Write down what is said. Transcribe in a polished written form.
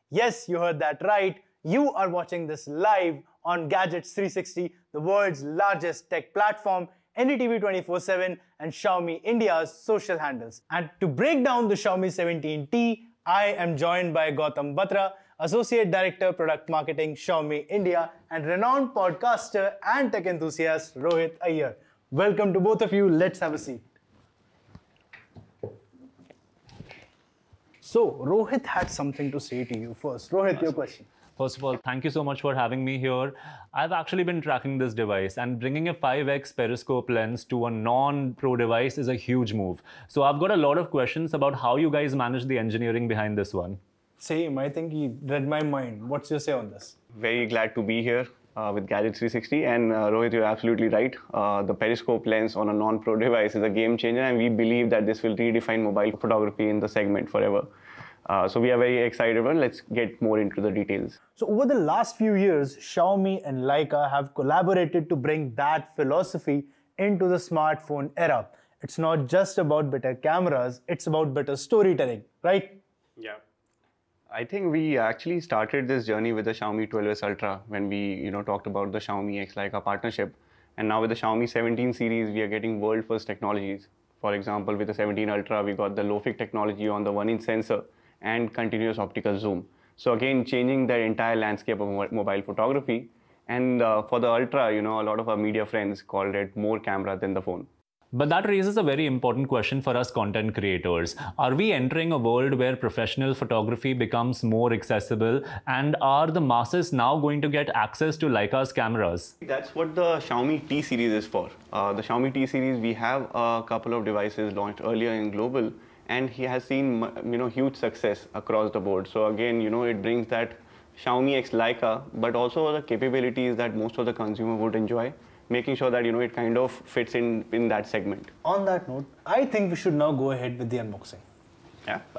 Yes, you heard that right. You are watching this live on Gadgets 360, the world's largest tech platform, NDTV 24/7, and Xiaomi India's social handles. And to break down the Xiaomi 17T, I am joined by Gautam Batra, Associate Director, Product Marketing, Xiaomi India, and renowned podcaster and tech enthusiast Rohit Iyer. Welcome to both of you. Let's have a seat. So, Rohit had something to say to you first. Rohit, your question. First of all, thank you so much for having me here. I've actually been tracking this device, and bringing a 5x periscope lens to a non-pro device is a huge move. So I've got a lot of questions about how you guys managed the engineering behind this one. Same, I think he read my mind. What's your say on this? Very glad to be here with Gadgets 360, and Rohit, you're absolutely right. The periscope lens on a non-pro device is a game changer, and we believe that this will redefine mobile photography in the segment forever. So we are very excited. Well, let's get more into the details. So over the last few years, Xiaomi and Leica have collaborated to bring that philosophy into the smartphone era. It's not just about better cameras, it's about better storytelling, right? Yeah. I think we actually started this journey with the Xiaomi 12S Ultra when we talked about the Xiaomi X Leica partnership. And now with the Xiaomi 17 series, we are getting world-first technologies. For example, with the 17 Ultra, we got the Low-Fic technology on the 1-inch sensor and continuous optical zoom. So again, changing the entire landscape of mobile photography. And for the Ultra, a lot of our media friends called it more camera than the phone. But that raises a very important question for us content creators. Are we entering a world where professional photography becomes more accessible, and are the masses now going to get access to Leica's cameras? That's what the Xiaomi T series is for. The Xiaomi T series, we have a couple of devices launched earlier in global, and he has seen huge success across the board. So again, it brings that Xiaomi X Leica, but also the capabilities that most of the consumer would enjoy, making sure that it kind of fits in that segment. On that note, I think we should now go ahead with the unboxing. Yeah.